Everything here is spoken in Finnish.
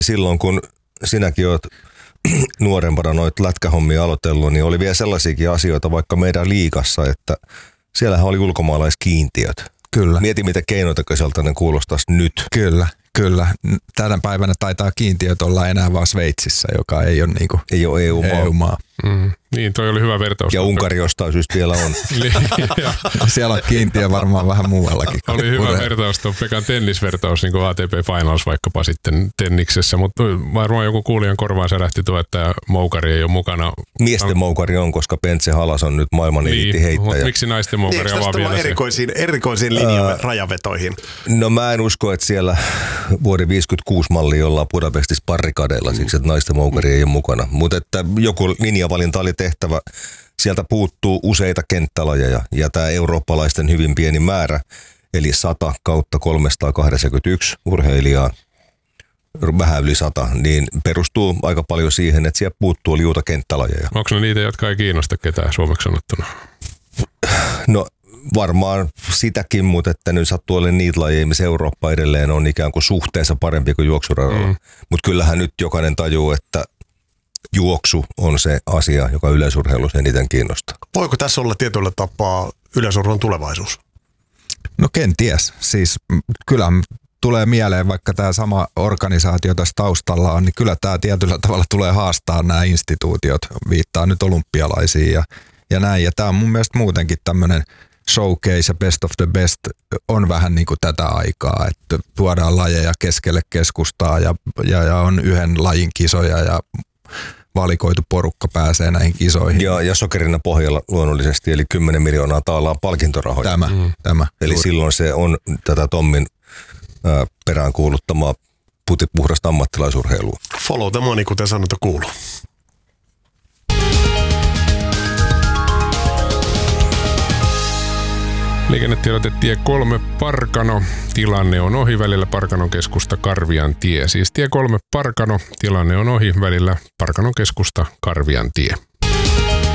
silloin kun sinäkin oot nuorempana noit lätkähommia aloitellut, niin oli vielä sellaisiakin asioita vaikka meidän liigassa, että siellähän oli ulkomaalaiskiintiöt. Kyllä. Mieti, mitä keinotekoiselta ne kuulostaisi nyt. Kyllä. Tänä päivänä taitaa kiintiöt olla enää vaan Sveitsissä, joka ei ole, ei ole EU-maa. Niin, toi oli hyvä vertaus. Ja Unkari jostain syystä vielä on. Siellä on kiintiö varmaan vähän muuallakin. Oli hyvä vertaus, tuon Pekan tennisvertaus, niin kuin ATP Finals vaikkapa sitten tenniksessä, mutta varmaan joku kuulijan korvaan särähti tuo, että moukari ei ole mukana. Miesten moukari on, koska Pentse Halas on nyt maailman eliittiheittäjä. Mutta miksi naisten moukari avaa vielä se? Erikoisiin rajavetoihin? No mä en usko, että siellä vuoden 56 malli ollaan Budapestissa barrikadeilla, siksi että naisten moukari ei ole mukana. Mutta että joku linjavalinta oli tehtävä. Sieltä puuttuu useita kenttälajeja ja tämä eurooppalaisten hyvin pieni määrä, eli 100 kautta 381 urheilijaa, vähän yli 100, niin perustuu aika paljon siihen, että siellä puuttuu liuta kenttälajeja. Onko ne niitä, jotka ei kiinnosta ketään suomeksi sanottuna? No varmaan sitäkin, mutta että nyt sattuu olemaan niitä lajeja, missä Eurooppa edelleen on ikään kuin suhteessa parempi kuin juoksuradalla. Mutta kyllähän nyt jokainen tajuu, että juoksu on se asia, joka yleisurheilussa eniten kiinnostaa. Voiko tässä olla tietyllä tapaa yleisurheilun tulevaisuus? No kenties. Siis kyllä tulee mieleen, vaikka tämä sama organisaatio tässä taustalla on, niin kyllä tämä tietyllä tavalla tulee haastaa nämä instituutiot. Viittaa nyt olympialaisiin ja näin. Ja tämä on mun mielestä muutenkin tämmöinen showcase ja best of the best on vähän niin kuin tätä aikaa, että tuodaan lajeja keskelle keskustaa ja on yhden lajin kisoja ja valikoitu porukka pääsee näihin kisoihin. Ja sokerina pohjalla luonnollisesti, eli 10 miljoonaa taalaa palkintorahoja. Tämä. Eli silloin se on tätä Tommin peräänkuuluttamaa puhdasta ammattilaisurheilua. Follow the money, kuten sanonta kuuluu. Liikennetiedote tie 3 Parkano. Tilanne on ohi välillä Parkanon keskusta Karvian tie. Siis tie 3 Parkano. Tilanne on ohi välillä Parkanon keskusta Karvian tie.